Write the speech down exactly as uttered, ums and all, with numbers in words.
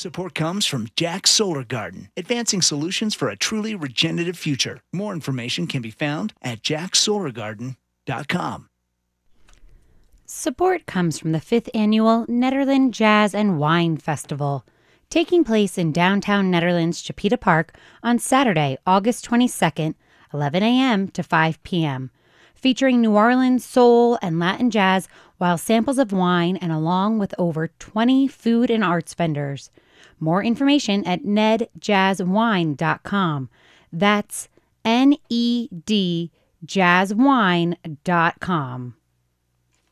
Support comes from Jack's Solar Garden, advancing solutions for a truly regenerative future. More information can be found at jacks solar garden dot com. Support comes from the fifth Annual Nederland Jazz and Wine Festival, taking place in downtown Netherlands Chapita Park on Saturday, August twenty-second, eleven a.m. to five p.m., featuring New Orleans soul and Latin jazz while samples of wine and along with over twenty food and arts vendors. More information at ned jazz wine dot com. That's N E D jazz wine dot com.